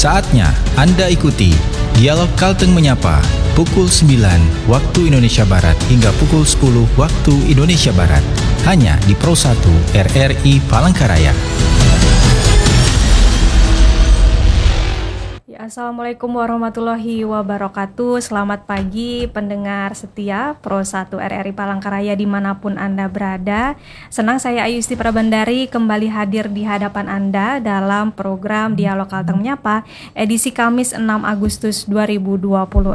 Saatnya Anda ikuti Dialog Kalteng Menyapa pukul 9 waktu Indonesia Barat hingga pukul 10 waktu Indonesia Barat. Hanya di Pro 1 RRI Palangkaraya. Assalamualaikum warahmatullahi wabarakatuh. Selamat pagi pendengar setia Pro 1 RRI Palangkaraya dimanapun Anda berada. Senang saya Ayusti Prabandari kembali hadir di hadapan Anda dalam program Dialog Kalteng Menyapa edisi Kamis 6 Agustus 2026.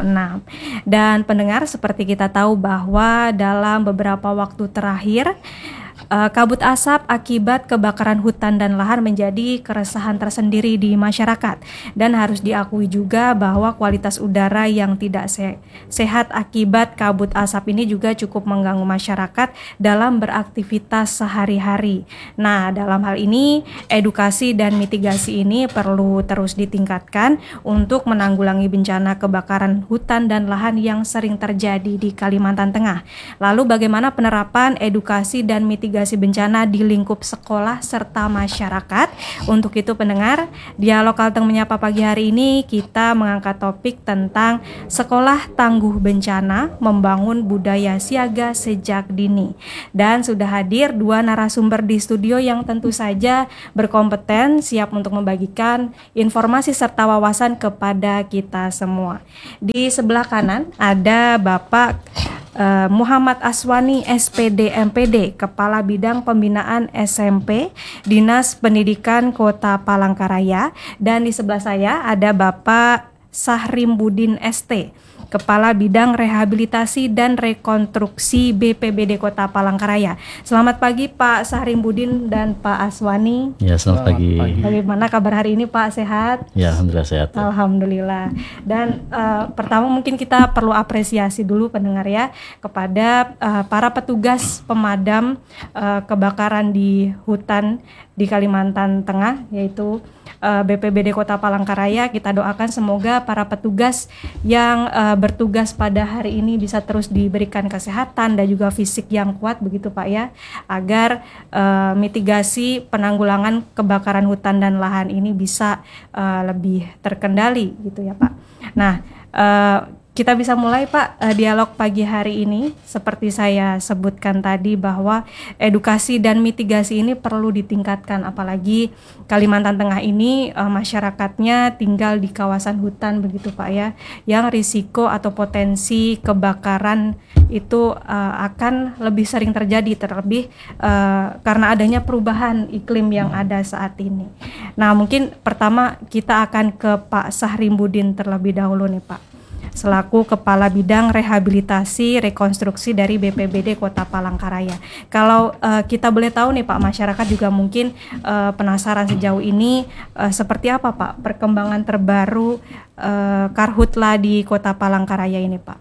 Dan pendengar, seperti kita tahu bahwa dalam beberapa waktu terakhir kabut asap akibat kebakaran hutan dan lahan menjadi keresahan tersendiri di masyarakat, dan harus diakui juga bahwa kualitas udara yang tidak sehat akibat kabut asap ini juga cukup mengganggu masyarakat dalam beraktivitas sehari-hari. Nah, dalam hal ini edukasi dan mitigasi ini perlu terus ditingkatkan untuk menanggulangi bencana kebakaran hutan dan lahan yang sering terjadi di Kalimantan Tengah. Lalu bagaimana penerapan edukasi dan mitigasi bencana di lingkup sekolah serta masyarakat? Untuk itu pendengar, Dialog Kalteng Menyapa pagi hari ini kita mengangkat topik tentang sekolah tangguh bencana, membangun budaya siaga sejak dini. Dan sudah hadir dua narasumber di studio yang tentu saja berkompeten, siap untuk membagikan informasi serta wawasan kepada kita semua. Di sebelah kanan ada Bapak Muhammad Aswani SPD MPD, Kepala Bidang Pembinaan SMP Dinas Pendidikan Kota Palangkaraya, dan di sebelah saya ada Bapak Sahrimbudin ST, Kepala Bidang Rehabilitasi dan Rekonstruksi BPBD Kota Palangkaraya. Selamat pagi Pak Sahrimbudin dan Pak Aswani. Ya, selamat pagi. Bagaimana kabar hari ini Pak? Sehat? Ya, alhamdulillah sehat. Alhamdulillah. Dan pertama mungkin kita perlu apresiasi dulu pendengar ya kepada para petugas pemadam kebakaran di hutan di Kalimantan Tengah, yaitu BPBD Kota Palangkaraya. Kita doakan semoga para petugas yang bertugas pada hari ini bisa terus diberikan kesehatan dan juga fisik yang kuat begitu Pak ya, agar mitigasi penanggulangan kebakaran hutan dan lahan ini bisa lebih terkendali gitu ya Pak. Nah, kita bisa mulai Pak dialog pagi hari ini. Seperti saya sebutkan tadi bahwa edukasi dan mitigasi ini perlu ditingkatkan, apalagi Kalimantan Tengah ini masyarakatnya tinggal di kawasan hutan begitu Pak ya, yang risiko atau potensi kebakaran itu akan lebih sering terjadi, terlebih karena adanya perubahan iklim yang ada saat ini. Nah, mungkin pertama kita akan ke Pak Sahrimbudin terlebih dahulu nih Pak, selaku Kepala Bidang Rehabilitasi Rekonstruksi dari BPBD Kota Palangkaraya. Kalau kita boleh tahu nih Pak, masyarakat juga mungkin penasaran sejauh ini seperti apa Pak perkembangan terbaru Karhutla di Kota Palangkaraya ini Pak.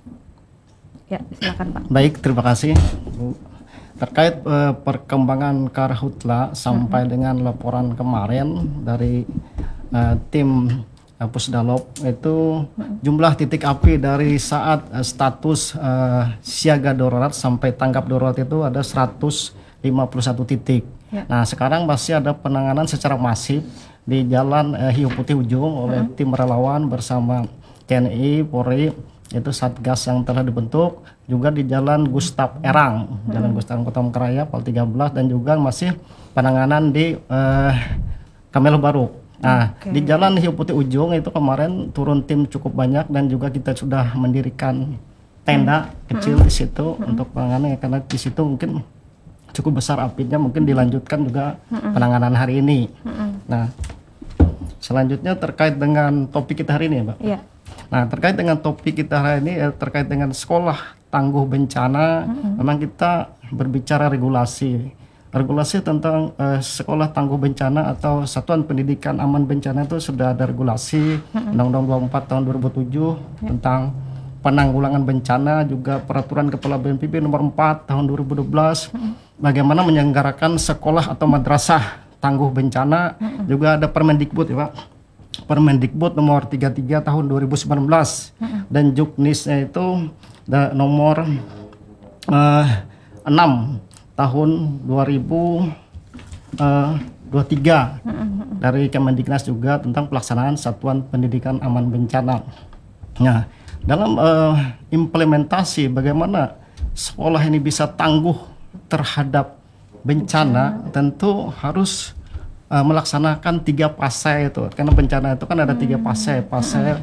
Ya, silakan Pak. Baik, terima kasih Bu. Terkait perkembangan Karhutla sampai dengan laporan kemarin dari tim Pusdalop, itu jumlah titik api dari saat status siaga darurat sampai tanggap darurat itu ada 151 titik. Ya. Nah, sekarang masih ada penanganan secara masif di Jalan Hiu Putih Ujung oleh tim relawan bersama TNI, Polri, itu Satgas yang telah dibentuk, juga di Jalan Gustaf Erang, Jalan Gustaf Erang Kota Palangkaraya, Pal 13, dan juga masih penanganan di Kamelo Baru. Nah, di Jalan Hiu Putih Ujung itu kemarin turun tim cukup banyak, dan juga kita sudah mendirikan tenda kecil di situ untuk penanganan, karena di situ mungkin cukup besar apinya, mungkin dilanjutkan juga penanganan hari ini. Nah, selanjutnya terkait dengan topik kita hari ini, Mbak. Yeah. Nah, terkait dengan topik kita hari ini terkait dengan sekolah tangguh bencana, memang kita berbicara regulasi tentang sekolah tangguh bencana atau Satuan Pendidikan Aman Bencana. Itu sudah ada regulasi Undang-Undang 24 tahun 2007 tentang penanggulangan bencana, juga Peraturan Kepala BNPB nomor 4 tahun 2012 bagaimana menyelenggarakan sekolah atau madrasah tangguh bencana. Juga ada Permendikbud ya Pak, Permendikbud nomor 33 tahun 2019 dan Juknisnya itu nomor 6 tahun 2019 23 dari Kemendiknas juga tentang pelaksanaan Satuan Pendidikan Aman Bencana. Nah, dalam implementasi bagaimana sekolah ini bisa tangguh terhadap bencana, tentu harus melaksanakan 3 fase itu. Karena bencana itu kan ada 3 fase. Fase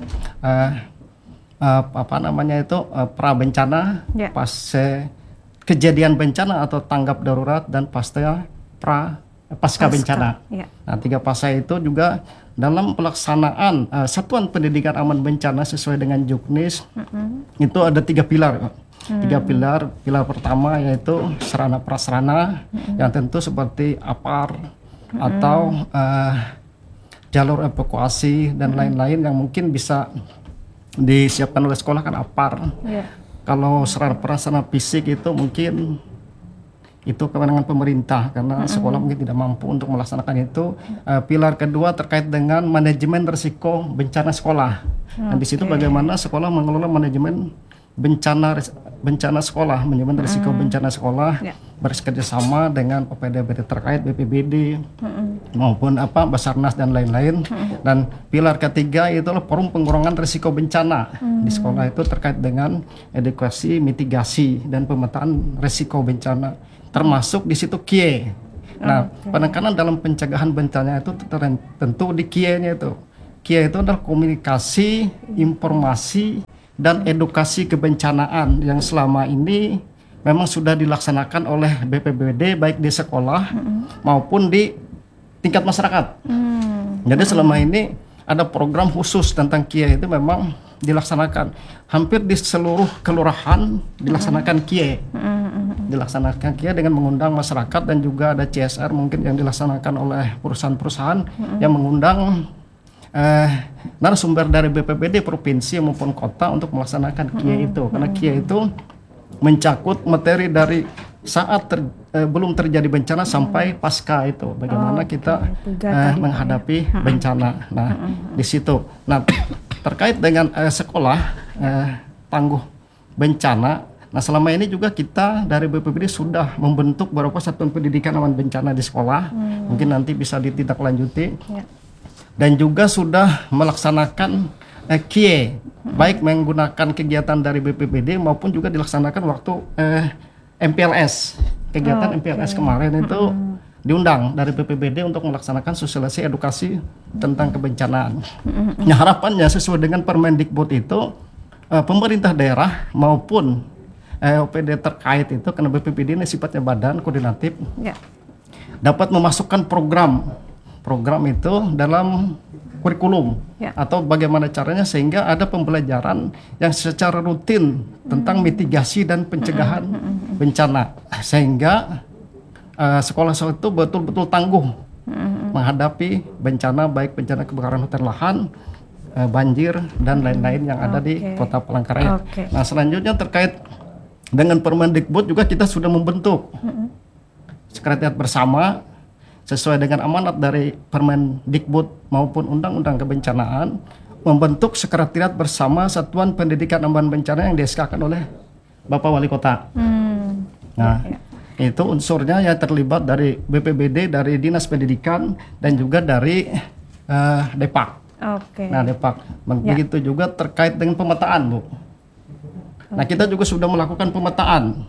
pra bencana, fase kejadian bencana atau tanggap darurat, dan fase pasca bencana. Nah, 3 fase itu juga dalam pelaksanaan Satuan Pendidikan Aman Bencana sesuai dengan Juknis itu ada 3 pilar. 3 pilar. Pilar pertama yaitu sarana prasarana yang tentu seperti APAR atau jalur evakuasi dan lain-lain yang mungkin bisa disiapkan oleh sekolah kan APAR. Kalau sarana prasarana fisik itu mungkin itu kewenangan pemerintah karena sekolah mungkin tidak mampu untuk melaksanakan itu. Pilar kedua terkait dengan manajemen risiko bencana sekolah. Dan di situ bagaimana sekolah mengelola manajemen bencana sekolah, manajemen risiko bencana sekolah, bekerja sama dengan PPD terkait, BPBD maupun Basarnas dan lain-lain. Dan pilar ketiga itu adalah forum pengurangan risiko bencana di sekolah, itu terkait dengan edukasi, mitigasi dan pemetaan risiko bencana, termasuk di situ KIE. Nah, penekanan dalam pencegahan bencana itu tentu di KIE-nya itu. KIE itu adalah komunikasi, informasi, dan edukasi kebencanaan yang selama ini memang sudah dilaksanakan oleh BPBD baik di sekolah maupun di tingkat masyarakat. Jadi selama ini ada program khusus tentang KIE itu memang dilaksanakan hampir di seluruh kelurahan, dilaksanakan KIE. Dilaksanakan KIE dengan mengundang masyarakat, dan juga ada CSR mungkin yang dilaksanakan oleh perusahaan-perusahaan yang mengundang narasumber dari BPBD provinsi maupun kota untuk melaksanakan KIE itu. Karena KIE itu mencakup materi dari saat belum terjadi bencana sampai pasca itu. Bagaimana kita menghadapi bencana. Nah, di situ. Nah, terkait dengan sekolah tangguh bencana. Nah, selama ini juga kita dari BPBD sudah membentuk beberapa satuan pendidikan aman bencana di sekolah. Mungkin nanti bisa ditindaklanjuti. Dan juga sudah melaksanakan KIE, baik menggunakan kegiatan dari BPBD maupun juga dilaksanakan waktu MPLS. Kegiatan MPLS kemarin itu diundang dari BPBD untuk melaksanakan sosialisasi edukasi tentang kebencanaan. Nah, harapannya sesuai dengan Permendikbud itu pemerintah daerah maupun OPD terkait itu, karena BPBD ini sifatnya badan koordinatif, dapat memasukkan program itu dalam kurikulum atau bagaimana caranya sehingga ada pembelajaran yang secara rutin tentang mitigasi dan pencegahan bencana, sehingga sekolah itu betul-betul tangguh menghadapi bencana, baik bencana kebakaran hutan lahan, banjir dan lain-lain yang ada di Kota Palangkaraya. Nah, selanjutnya terkait dengan Permendikbud juga kita sudah membentuk sekretariat bersama sesuai dengan amanat dari Permendikbud maupun Undang-Undang Kebencanaan, membentuk sekretariat bersama Satuan Pendidikan Aman Bencana yang di-SK-kan oleh Bapak Wali Kota. Nah, itu unsurnya yang terlibat dari BPBD, dari Dinas Pendidikan, dan juga dari Depak. Nah, Depak. Begitu juga terkait dengan pemetaan, Bu. Nah, kita juga sudah melakukan pemetaan,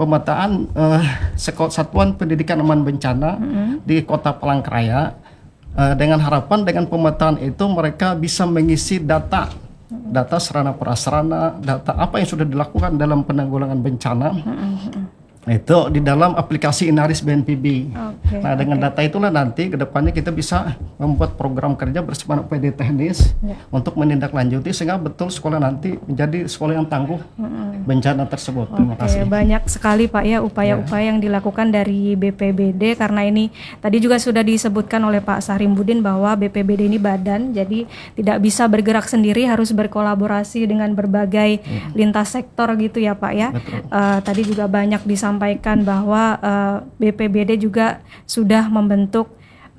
Satuan Pendidikan Aman Bencana di Kota Palangkaraya, dengan harapan dengan pemetaan itu mereka bisa mengisi data sarana prasarana, data apa yang sudah dilakukan dalam penanggulangan bencana. Itu di dalam aplikasi Inaris BNPB. Nah, dengan data itulah nanti kedepannya kita bisa membuat program kerja bersama PD teknis untuk menindaklanjuti sehingga betul sekolah nanti menjadi sekolah yang tangguh bencana tersebut. Terima kasih. Banyak sekali Pak ya upaya-upaya yang dilakukan dari BPBD, karena ini tadi juga sudah disebutkan oleh Pak Sahrimbudin bahwa BPBD ini badan, jadi tidak bisa bergerak sendiri, harus berkolaborasi dengan berbagai lintas sektor gitu ya Pak ya. Tadi juga banyak disampaikan bahwa BPBD juga sudah membentuk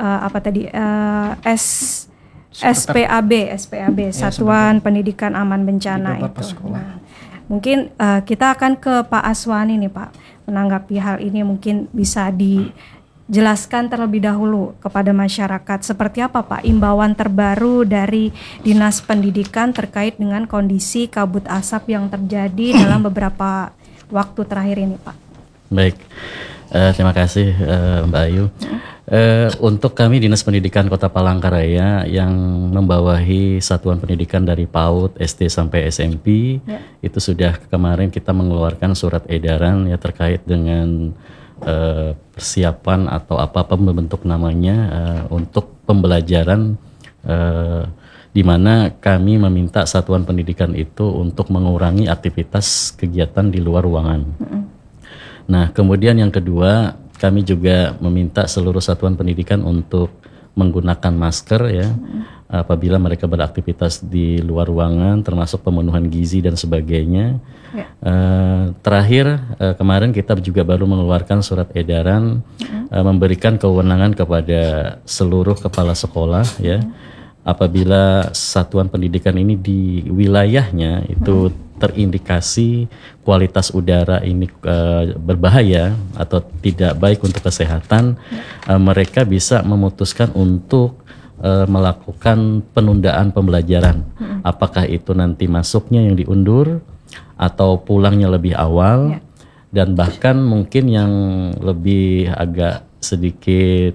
SPAB Satuan Pendidikan Aman Bencana itu. Nah, mungkin kita akan ke Pak Aswani nih Pak, menanggapi hal ini mungkin bisa jelaskan terlebih dahulu kepada masyarakat seperti apa Pak imbauan terbaru dari Dinas Pendidikan terkait dengan kondisi kabut asap yang terjadi dalam beberapa waktu terakhir ini Pak. Baik, terima kasih Mbak Ayu. Untuk kami Dinas Pendidikan Kota Palangkaraya yang membawahi satuan pendidikan dari PAUD, SD sampai SMP, itu sudah kemarin kita mengeluarkan surat edaran ya terkait dengan persiapan atau apapun bentuk namanya untuk pembelajaran di mana kami meminta satuan pendidikan itu untuk mengurangi aktivitas kegiatan di luar ruangan. Nah, kemudian yang kedua, kami juga meminta seluruh satuan pendidikan untuk menggunakan masker ya apabila mereka beraktivitas di luar ruangan, termasuk pemenuhan gizi dan sebagainya. Terakhir kemarin kita juga baru mengeluarkan surat edaran memberikan kewenangan kepada seluruh kepala sekolah ya apabila satuan pendidikan ini di wilayahnya itu terindikasi kualitas udara ini berbahaya atau tidak baik untuk kesehatan, mereka bisa memutuskan untuk melakukan penundaan pembelajaran. Apakah itu nanti masuknya yang diundur atau pulangnya lebih awal, dan bahkan mungkin yang lebih agak sedikit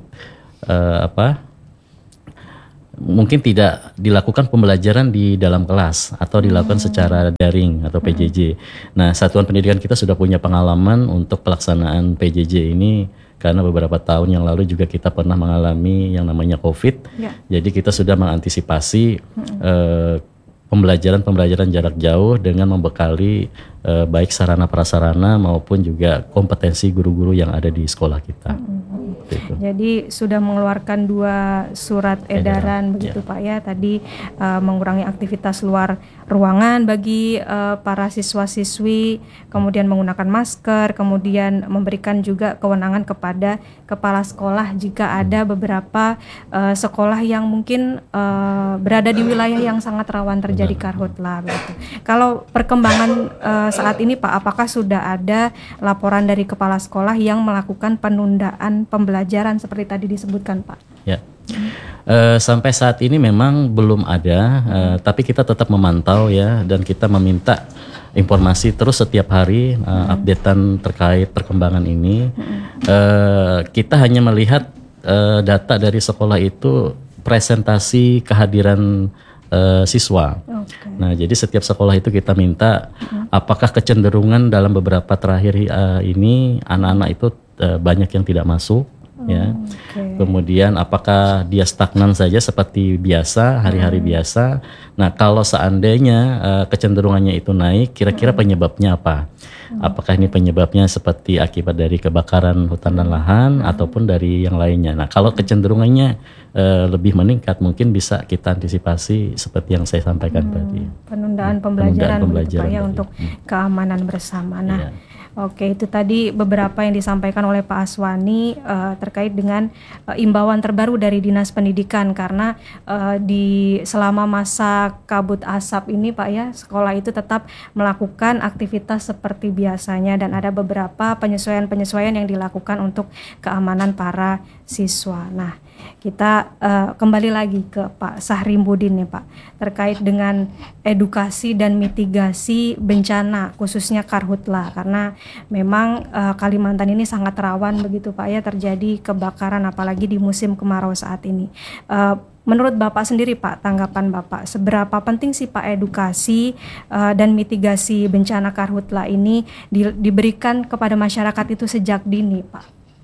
mungkin tidak dilakukan pembelajaran di dalam kelas atau dilakukan secara daring atau PJJ. Nah, satuan pendidikan kita sudah punya pengalaman untuk pelaksanaan PJJ ini karena beberapa tahun yang lalu juga kita pernah mengalami yang namanya COVID. Jadi kita sudah mengantisipasi pembelajaran jarak jauh dengan membekali baik sarana prasarana maupun juga kompetensi guru-guru yang ada di sekolah kita. Jadi sudah mengeluarkan 2 surat edaran begitu Pak ya. Tadi mengurangi aktivitas luar ruangan bagi para siswa-siswi, kemudian menggunakan masker, kemudian memberikan juga kewenangan kepada kepala sekolah jika ada beberapa sekolah yang mungkin berada di wilayah yang sangat rawan terjadi karhutla begitu. Kalau perkembangan saat ini Pak, apakah sudah ada laporan dari kepala sekolah yang melakukan penundaan pembelajaran seperti tadi disebutkan Pak? Ya, sampai saat ini memang belum ada, tapi kita tetap memantau ya, dan kita meminta informasi terus setiap hari updatean terkait perkembangan ini. Kita hanya melihat data dari sekolah itu presentasi kehadiran siswa. Nah, jadi setiap sekolah itu kita minta apakah kecenderungan dalam beberapa terakhir ini anak-anak itu banyak yang tidak masuk. Ya, kemudian apakah dia stagnan saja seperti biasa hari-hari biasa? Nah, kalau seandainya kecenderungannya itu naik, kira-kira penyebabnya apa? Apakah ini penyebabnya seperti akibat dari kebakaran hutan dan lahan ataupun dari yang lainnya? Nah, kalau kecenderungannya lebih meningkat, mungkin bisa kita antisipasi seperti yang saya sampaikan tadi. Penundaan pembelajaran, Pak ya, untuk keamanan bersama. Nah. Oke, itu tadi beberapa yang disampaikan oleh Pak Aswani terkait dengan imbauan terbaru dari Dinas Pendidikan karena di selama masa kabut asap ini Pak ya, sekolah itu tetap melakukan aktivitas seperti biasanya dan ada beberapa penyesuaian-penyesuaian yang dilakukan untuk keamanan para siswa. Nah, kita kembali lagi ke Pak Sahrimbudin nih Pak, terkait dengan edukasi dan mitigasi bencana khususnya karhutla karena memang Kalimantan ini sangat rawan begitu Pak ya terjadi kebakaran apalagi di musim kemarau saat ini. Menurut Bapak sendiri Pak, tanggapan Bapak seberapa penting sih Pak edukasi dan mitigasi bencana karhutla ini diberikan kepada masyarakat itu sejak dini Pak?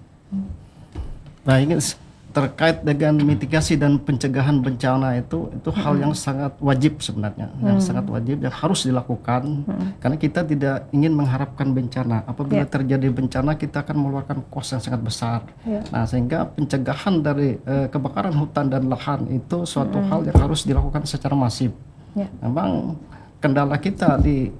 Nah, ini terkait dengan mitigasi dan pencegahan bencana itu hal yang sangat wajib sebenarnya, yang sangat wajib yang harus dilakukan karena kita tidak ingin mengharapkan bencana. Apabila terjadi bencana kita akan mengeluarkan kos yang sangat besar. Nah, sehingga pencegahan dari kebakaran hutan dan lahan itu suatu hal yang harus dilakukan secara masif. Memang kendala kita di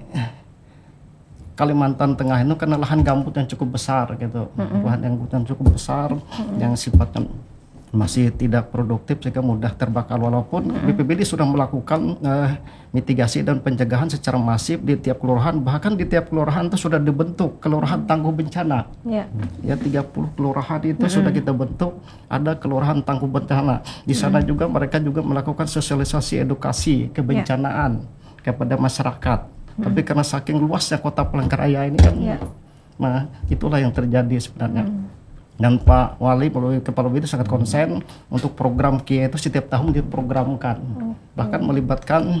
Kalimantan Tengah itu karena lahan gambut yang cukup besar gitu, lahan yang cukup besar yang sifatnya masih tidak produktif sehingga mudah terbakar, walaupun BPBD sudah melakukan mitigasi dan pencegahan secara masif di tiap kelurahan, bahkan di tiap kelurahan itu sudah dibentuk kelurahan tangguh bencana. Ya 30 kelurahan itu sudah kita bentuk, ada kelurahan tangguh bencana. Di sana juga mereka juga melakukan sosialisasi edukasi kebencanaan kepada masyarakat. Tapi karena saking luasnya Kota Palangkaraya ini kan, nah itulah yang terjadi sebenarnya. Dan Pak Wali melalui Kepala BPBD sangat konsen untuk program KIA itu setiap tahun diprogramkan, bahkan melibatkan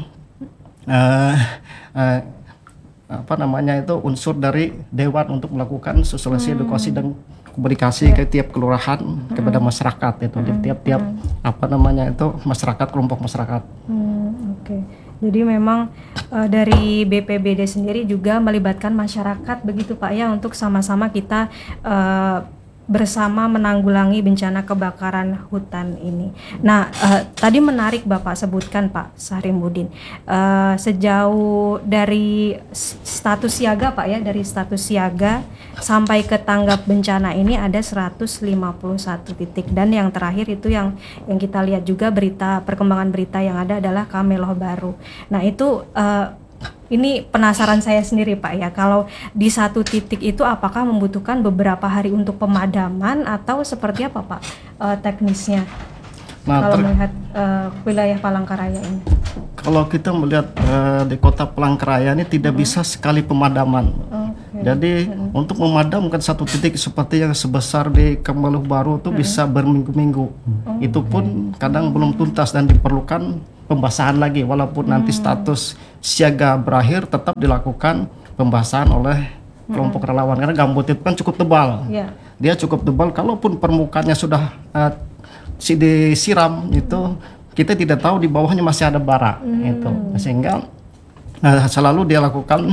unsur dari dewan untuk melakukan sosialisasi edukasi dan komunikasi ke tiap kelurahan kepada masyarakat itu di tiap-tiap masyarakat, kelompok masyarakat. Oke. Jadi memang dari BPBD sendiri juga melibatkan masyarakat begitu Pak ya, untuk sama-sama kita bersama menanggulangi bencana kebakaran hutan ini. Nah, tadi menarik Bapak sebutkan Pak Sahrimuddin, sejauh dari status siaga Pak ya, dari status siaga sampai ke tanggap bencana ini ada 151 titik, dan yang terakhir itu yang kita lihat juga perkembangan berita yang ada adalah Kameloh Baru. Nah itu ini penasaran saya sendiri Pak ya, kalau di satu titik itu apakah membutuhkan beberapa hari untuk pemadaman atau seperti apa Pak teknisnya? Kalau melihat wilayah Palangkaraya ini. Kalau kita melihat di Kota Palangkaraya ini tidak bisa sekali pemadaman. Jadi untuk memadamkan satu titik seperti yang sebesar di Kameloh Baru itu bisa berminggu-minggu. Itu pun kadang belum tuntas dan diperlukan pembasahan lagi, walaupun nanti status siaga berakhir tetap dilakukan pembasahan oleh kelompok relawan karena gambut itu kan cukup tebal. Dia cukup tebal, kalaupun permukaannya sudah disiram itu kita tidak tahu di bawahnya masih ada bara itu, sehingga selalu dia lakukan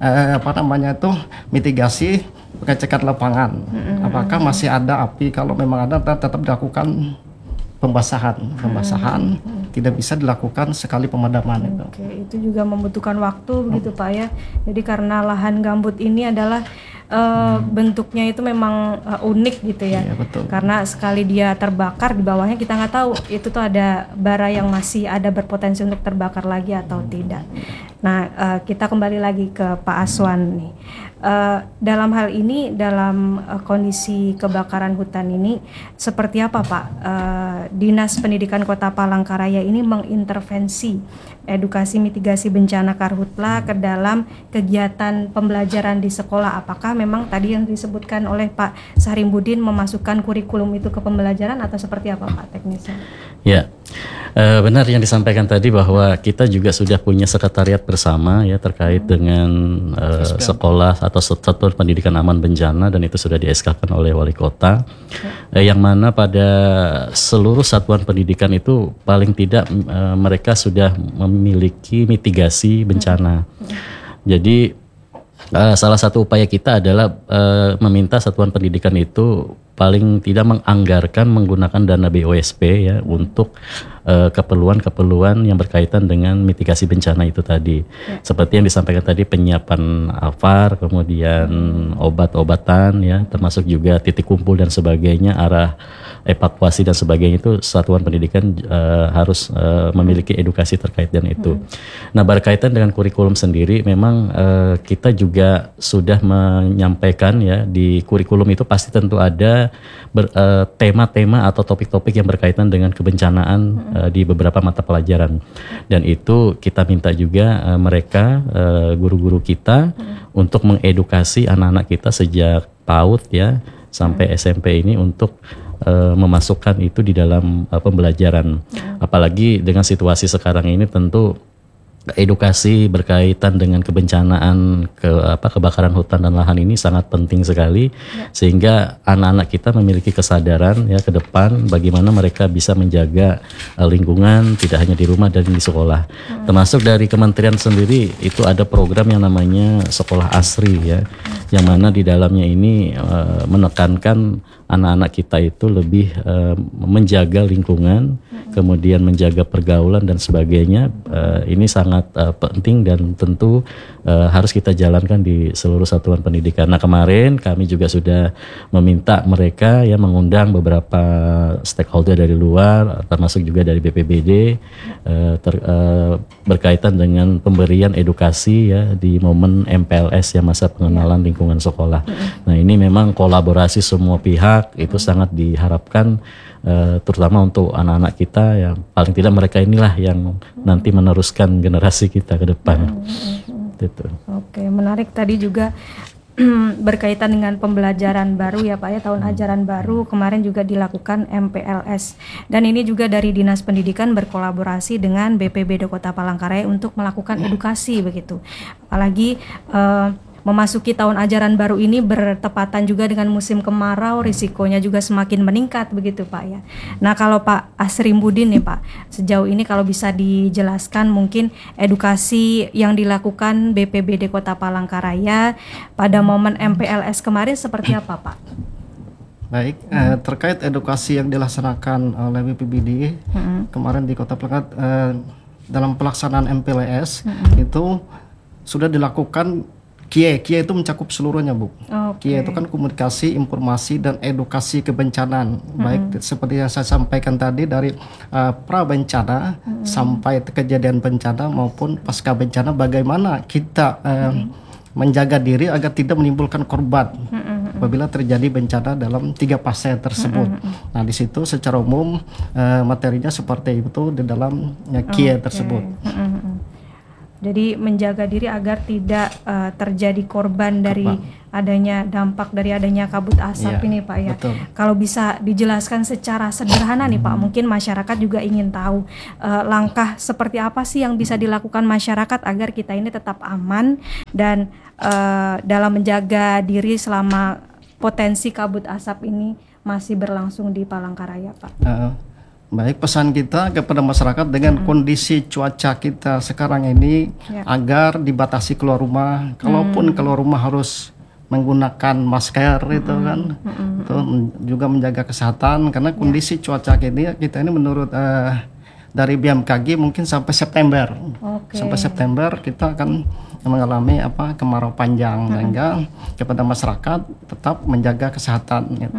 mitigasi pengecekan lapangan apakah masih ada api. Kalau memang ada tetap dilakukan pembasahan tidak bisa dilakukan sekali pemadaman. Itu juga membutuhkan waktu begitu Pak ya. Jadi karena lahan gambut ini adalah bentuknya itu memang unik gitu ya. Betul. Karena sekali dia terbakar di bawahnya kita nggak tahu itu tuh ada bara yang masih ada berpotensi untuk terbakar lagi atau tidak. Nah kita kembali lagi ke Pak Aswan nih. Dalam hal ini, dalam kondisi kebakaran hutan ini, seperti apa Pak Dinas Pendidikan Kota Palangkaraya ini mengintervensi edukasi mitigasi bencana karhutla ke dalam kegiatan pembelajaran di sekolah? Apakah memang tadi yang disebutkan oleh Pak Sahrimuddin memasukkan kurikulum itu ke pembelajaran atau seperti apa Pak teknisnya? Ya, benar yang disampaikan tadi bahwa kita juga sudah punya sekretariat bersama ya terkait dengan sekolah atau satuan pendidikan aman bencana, dan itu sudah di-SK-kan oleh wali kota, yang mana pada seluruh satuan pendidikan itu paling tidak mereka sudah memiliki mitigasi bencana. Jadi salah satu upaya kita adalah meminta satuan pendidikan itu paling tidak menganggarkan menggunakan dana BOSP ya untuk keperluan-keperluan yang berkaitan dengan mitigasi bencana itu tadi. Seperti yang disampaikan tadi, penyiapan AFAR, kemudian obat-obatan ya, termasuk juga titik kumpul dan sebagainya, arah evakuasi dan sebagainya, itu satuan pendidikan harus memiliki edukasi terkait dengan itu. Nah, berkaitan dengan kurikulum sendiri, memang kita juga sudah menyampaikan ya, di kurikulum itu pasti tentu ada tema-tema atau topik-topik yang berkaitan dengan kebencanaan di beberapa mata pelajaran, dan itu kita minta juga mereka guru-guru kita untuk mengedukasi anak-anak kita sejak PAUD ya sampai SMP ini untuk memasukkan itu di dalam pembelajaran. Apalagi dengan situasi sekarang ini tentu edukasi berkaitan dengan kebencanaan kebakaran hutan dan lahan ini sangat penting sekali, sehingga anak-anak kita memiliki kesadaran ya ke depan bagaimana mereka bisa menjaga lingkungan tidak hanya di rumah dan di sekolah. Termasuk dari kementerian sendiri itu ada program yang namanya Sekolah Asri ya, yang mana di dalamnya ini menekankan anak-anak kita itu lebih menjaga lingkungan, kemudian menjaga pergaulan dan sebagainya. Ini sangat penting dan tentu harus kita jalankan di seluruh satuan pendidikan. Nah, kemarin kami juga sudah meminta mereka ya mengundang beberapa stakeholder dari luar, termasuk juga dari BPBD berkaitan dengan pemberian edukasi ya di momen MPLS ya, masa pengenalan lingkungan sekolah. Nah, ini memang kolaborasi semua pihak itu sangat diharapkan, terutama untuk anak-anak kita yang paling tidak mereka inilah yang nanti meneruskan generasi kita ke depan. Gitu. Oke, menarik tadi juga berkaitan dengan pembelajaran baru ya Pak ya, tahun ajaran baru kemarin juga dilakukan MPLS, dan ini juga dari Dinas Pendidikan berkolaborasi dengan BPBD Kota Palangkaraya untuk melakukan edukasi begitu. Apalagi memasuki tahun ajaran baru ini bertepatan juga dengan musim kemarau, risikonya juga semakin meningkat begitu Pak ya. Nah, kalau Pak Asrimbudin nih Pak, sejauh ini kalau bisa dijelaskan mungkin edukasi yang dilakukan BPBD Kota Palangkaraya pada momen MPLS kemarin seperti apa Pak? Baik, terkait edukasi yang dilaksanakan oleh BPBD kemarin di Kota Palangkaraya dalam pelaksanaan MPLS itu sudah dilakukan KIE itu mencakup seluruhnya, Bu. KIE itu kan komunikasi, informasi, dan edukasi kebencanaan. Baik seperti yang saya sampaikan tadi dari pra bencana sampai kejadian bencana maupun pasca bencana, bagaimana kita menjaga diri agar tidak menimbulkan korban apabila terjadi bencana dalam 3 fase tersebut. Nah, di situ secara umum materinya seperti itu di dalam KIE tersebut. Jadi menjaga diri agar tidak terjadi korban dari adanya dampak dari adanya kabut asap ini Pak ya. Betul. Kalau bisa dijelaskan secara sederhana nih Pak, mungkin masyarakat juga ingin tahu langkah seperti apa sih yang bisa dilakukan masyarakat agar kita ini tetap aman dan dalam menjaga diri selama potensi kabut asap ini masih berlangsung di Palangkaraya Pak. Baik, pesan kita kepada masyarakat dengan kondisi cuaca kita sekarang ini agar dibatasi keluar rumah. Kalaupun keluar rumah harus menggunakan masker itu kan, itu juga menjaga kesehatan karena kondisi cuaca kita ini menurut dari BMKG mungkin sampai September. Sampai September kita akan mengalami kemarau panjang, sehingga kepada masyarakat tetap menjaga kesehatan. Gitu.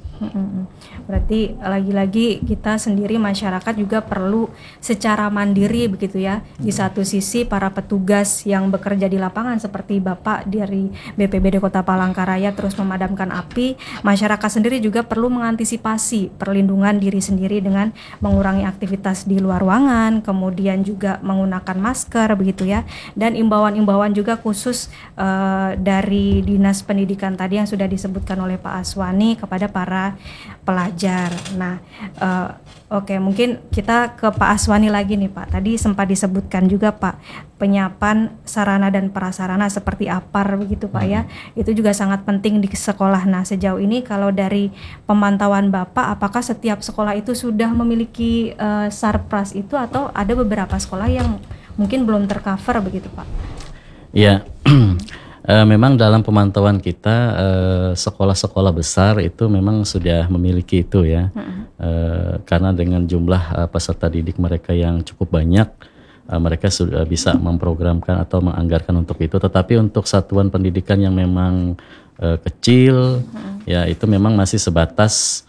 Berarti lagi-lagi kita sendiri masyarakat juga perlu secara mandiri begitu ya. Di satu sisi para petugas yang bekerja di lapangan seperti Bapak dari BPBD Kota Palangkaraya terus memadamkan api, masyarakat sendiri juga perlu mengantisipasi perlindungan diri sendiri dengan mengurangi aktivitas di luar ruangan, kemudian juga menggunakan masker begitu ya. Dan imbauan-imbauan juga khusus dari Dinas Pendidikan tadi yang sudah disebutkan oleh Pak Aswani kepada para pelajar. Nah, mungkin kita ke Pak Aswani lagi nih Pak. Tadi sempat disebutkan juga Pak, penyiapan sarana dan prasarana seperti APAR begitu Pak ya. Itu juga sangat penting di sekolah. Nah, sejauh ini kalau dari pemantauan Bapak, apakah setiap sekolah itu sudah memiliki sarpras itu atau ada beberapa sekolah yang mungkin belum tercover begitu Pak? Ya. Memang dalam pemantauan kita sekolah-sekolah besar itu memang sudah memiliki itu ya, karena dengan jumlah peserta didik mereka yang cukup banyak, mereka sudah bisa memprogramkan atau menganggarkan untuk itu. Tetapi untuk satuan pendidikan yang memang kecil, ya itu memang masih sebatas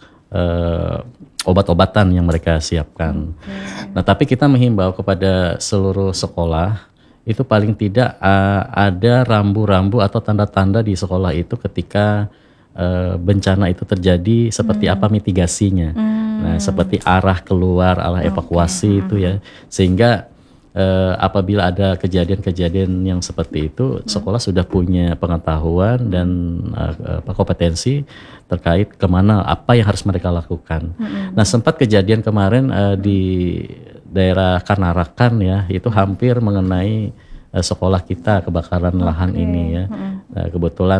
obat-obatan yang mereka siapkan. Nah, tapi kita menghimbau kepada seluruh sekolah itu paling tidak ada rambu-rambu atau tanda-tanda di sekolah itu ketika bencana itu terjadi, seperti apa mitigasinya. Nah, seperti arah keluar, arah evakuasi itu ya. Sehingga apabila ada kejadian-kejadian yang seperti itu, sekolah sudah punya pengetahuan dan kompetensi terkait kemana, apa yang harus mereka lakukan. Nah, sempat kejadian kemarin di daerah Kanarakan ya, itu hampir mengenai sekolah kita, kebakaran lahan ini ya. Kebetulan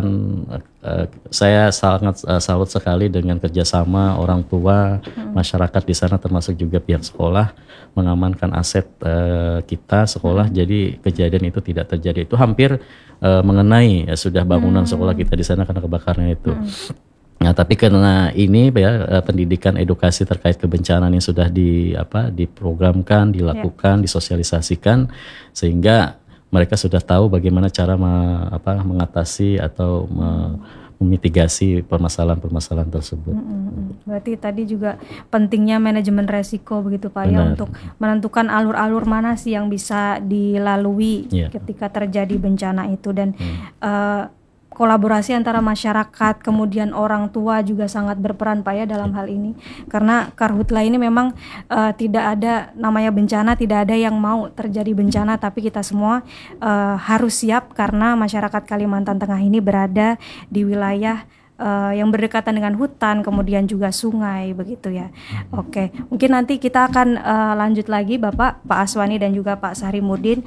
saya sangat salut sekali dengan kerjasama orang tua, masyarakat di sana termasuk juga pihak sekolah mengamankan aset kita sekolah, jadi kejadian itu tidak terjadi. Itu hampir mengenai sudah bangunan sekolah kita di sana karena kebakarannya itu. Nah, tapi karena ini ya pendidikan edukasi terkait kebencanaan yang sudah diprogramkan, dilakukan, disosialisasikan, sehingga mereka sudah tahu bagaimana cara mengatasi atau memitigasi permasalahan-permasalahan tersebut. Berarti tadi juga pentingnya manajemen resiko begitu Pak ya, untuk menentukan alur-alur mana sih yang bisa dilalui ketika terjadi bencana itu, dan kolaborasi antara masyarakat kemudian orang tua juga sangat berperan Pak ya dalam hal ini, karena Karhutla ini memang tidak ada namanya bencana, tidak ada yang mau terjadi bencana, tapi kita semua harus siap karena masyarakat Kalimantan Tengah ini berada di wilayah yang berdekatan dengan hutan, kemudian juga sungai begitu ya. Oke, mungkin nanti kita akan lanjut lagi Pak Aswani dan juga Pak Sahrimudin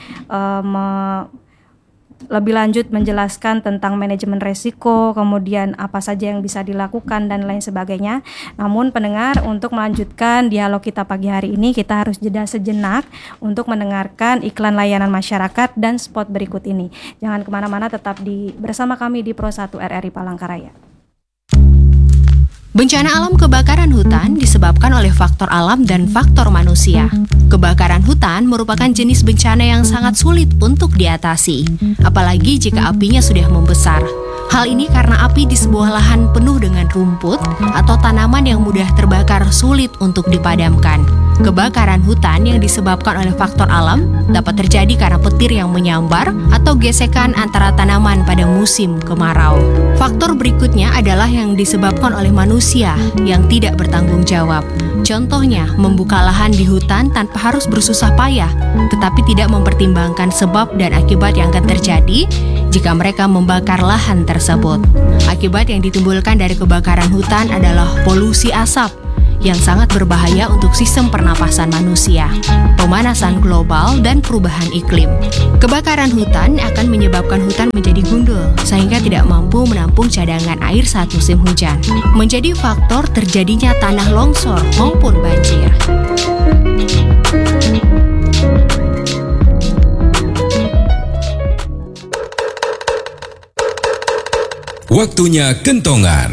lebih lanjut menjelaskan tentang manajemen resiko, kemudian apa saja yang bisa dilakukan dan lain sebagainya. Namun pendengar, untuk melanjutkan dialog kita pagi hari ini, kita harus jeda sejenak untuk mendengarkan iklan layanan masyarakat dan spot berikut ini. Jangan kemana-mana, tetap bersama kami di Pro 1 RRI Palangkaraya. Bencana alam kebakaran hutan disebabkan oleh faktor alam dan faktor manusia. Kebakaran hutan merupakan jenis bencana yang sangat sulit untuk diatasi, apalagi jika apinya sudah membesar. Hal ini karena api di sebuah lahan penuh dengan rumput atau tanaman yang mudah terbakar sulit untuk dipadamkan. Kebakaran hutan yang disebabkan oleh faktor alam dapat terjadi karena petir yang menyambar atau gesekan antara tanaman pada musim kemarau. Faktor berikutnya adalah yang disebabkan oleh manusia yang tidak bertanggung jawab. Contohnya, membuka lahan di hutan tanpa harus bersusah payah, tetapi tidak mempertimbangkan sebab dan akibat yang akan terjadi jika mereka membakar lahan tersebut. Akibat yang ditimbulkan dari kebakaran hutan adalah polusi asap yang sangat berbahaya untuk sistem pernapasan manusia, pemanasan global, dan perubahan iklim. Kebakaran hutan akan menyebabkan hutan menjadi gundul, sehingga tidak mampu menampung cadangan air saat musim hujan, menjadi faktor terjadinya tanah longsor maupun banjir. Waktunya kentongan.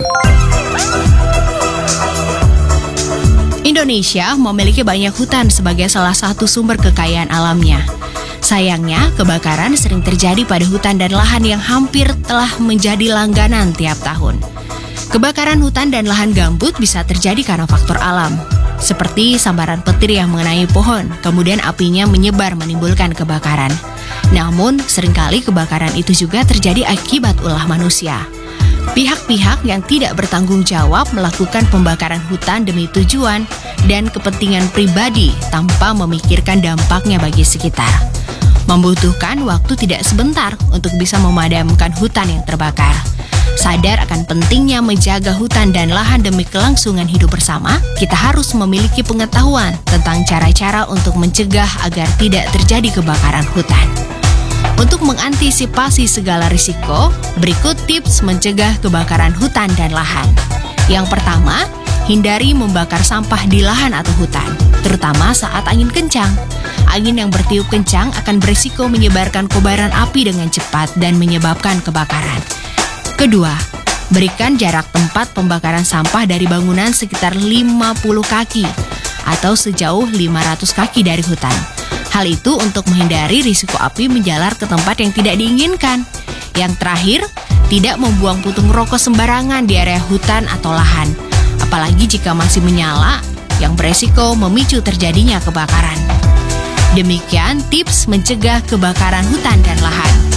Indonesia memiliki banyak hutan sebagai salah satu sumber kekayaan alamnya. Sayangnya, kebakaran sering terjadi pada hutan dan lahan yang hampir telah menjadi langganan tiap tahun. Kebakaran hutan dan lahan gambut bisa terjadi karena faktor alam, seperti sambaran petir yang mengenai pohon, kemudian apinya menyebar menimbulkan kebakaran. Namun, seringkali kebakaran itu juga terjadi akibat ulah manusia. Pihak-pihak yang tidak bertanggung jawab melakukan pembakaran hutan demi tujuan dan kepentingan pribadi tanpa memikirkan dampaknya bagi sekitar. Membutuhkan waktu tidak sebentar untuk bisa memadamkan hutan yang terbakar. Sadar akan pentingnya menjaga hutan dan lahan demi kelangsungan hidup bersama, kita harus memiliki pengetahuan tentang cara-cara untuk mencegah agar tidak terjadi kebakaran hutan. Untuk mengantisipasi segala risiko, berikut tips mencegah kebakaran hutan dan lahan. Yang pertama, hindari membakar sampah di lahan atau hutan, terutama saat angin kencang. Angin yang bertiup kencang akan berisiko menyebarkan kobaran api dengan cepat dan menyebabkan kebakaran. Kedua, berikan jarak tempat pembakaran sampah dari bangunan sekitar 50 kaki atau sejauh 500 kaki dari hutan. Hal itu untuk menghindari risiko api menjalar ke tempat yang tidak diinginkan. Yang terakhir, tidak membuang puntung rokok sembarangan di area hutan atau lahan, apalagi jika masih menyala, yang beresiko memicu terjadinya kebakaran. Demikian tips mencegah kebakaran hutan dan lahan.